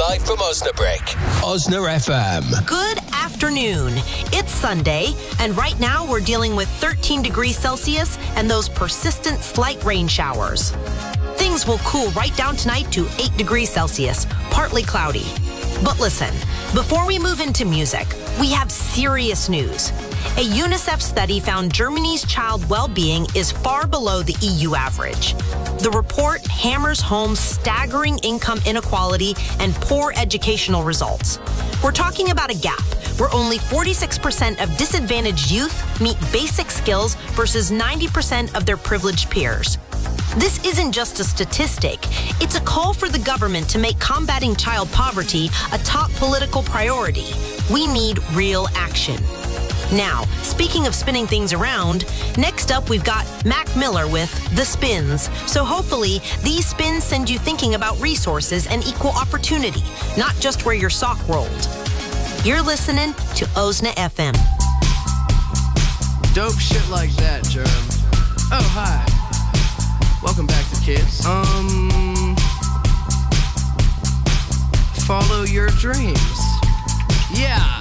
live from Osnabrück. Osna FM. Good afternoon. It's Sunday, and right now we're dealing with 13 degrees Celsius and those persistent slight rain showers. Things will cool right down tonight to 8 degrees Celsius, partly cloudy. But listen, before we move into music, we have serious news. A UNICEF study found Germany's child well-being is far below the EU average. The report hammers home staggering income inequality and poor educational results. We're talking about a gap where only 46% of disadvantaged youth meet basic skills versus 90% of their privileged peers. This isn't just a statistic. It's a call for the government to make combating child poverty a top political priority. We need real action. Now, speaking of spinning things around, next up we've got Mac Miller with The Spins. So hopefully these spins send you thinking about resources and equal opportunity, not just where your sock rolled. You're listening to Osna FM. Dope shit like that, Germ. Oh, hi. Welcome back to kids. Follow your dreams. Yeah.